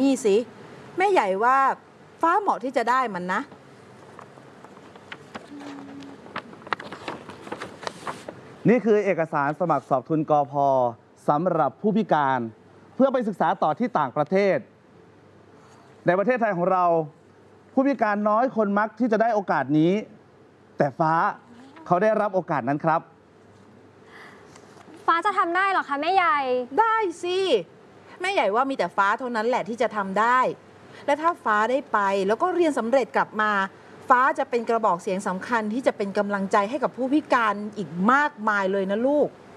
นี่สิแม่ใหญ่ว่าฟ้าเหมาะที่จะได้มันนะนี่คือเอกสารสมัครสอบทุนกพ.สำหรับผู้พิการเพื่อไปศึกษาต่อที่ต่างประเทศในประเทศไทยของเราผู้พิการน้อยคนมักที่จะได้โอกาสนี้แต่ฟ้าเขาได้รับโอกาสนั้นครับฟ้าจะทำได้หรอคะแม่ใหญ่ได้สิแม่ใหญ่ว่ามีแต่ฟ้าเท่านั้นแหละที่จะทำได้และถ้าฟ้าได้ไปแล้วก็เรียนสำเร็จกลับมาฟ้าจะเป็นกระบอกเสียงสำคัญที่จะเป็นกำลังใจให้กับผู้พิการอีกมากมายเลยนะลูก